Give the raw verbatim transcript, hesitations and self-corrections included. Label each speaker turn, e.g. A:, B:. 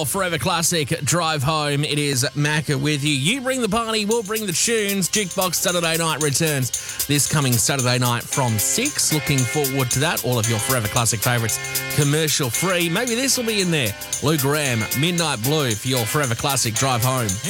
A: Forever Classic Drive Home. It is Macca with you. You bring the party, we'll bring the tunes. Jukebox Saturday Night returns this coming Saturday night from six. Looking forward to that. All of your Forever Classic favourites commercial free. Maybe this will be in there. Lou Graham, Midnight Blue for your Forever Classic Drive Home.